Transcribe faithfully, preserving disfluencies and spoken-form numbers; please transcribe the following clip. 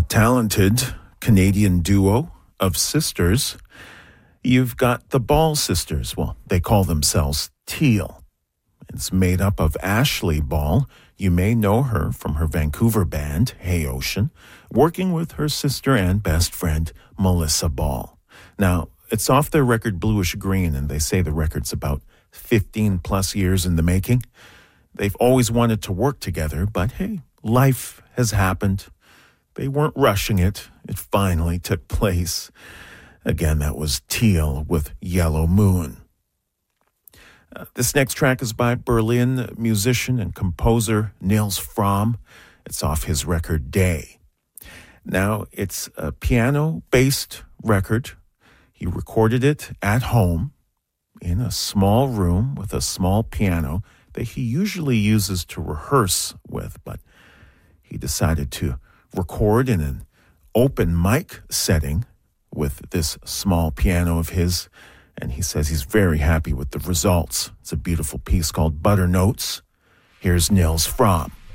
talented Canadian duo of sisters. You've got the Ball sisters. Well, they call themselves Teal. It's made up of Ashley Ball. You may know her from her Vancouver band, Hey Ocean, working with her sister and best friend, Melissa Ball. Now, it's off their record Bluish Green, and they say the record's about fifteen plus years in the making. They've always wanted to work together, but hey, life has happened. They weren't rushing it. It finally took place. Again, that was Teal with Yellow Moon. Uh, this next track is by Berlin musician and composer Nils Frahm. It's off his record Day. Now, it's a piano-based record. He recorded it at home in a small room with a small piano that he usually uses to rehearse with, but he decided to record in an open mic setting with this small piano of his, and he says he's very happy with the results. It's a beautiful piece called Butter Notes. Here's Nils Frahm.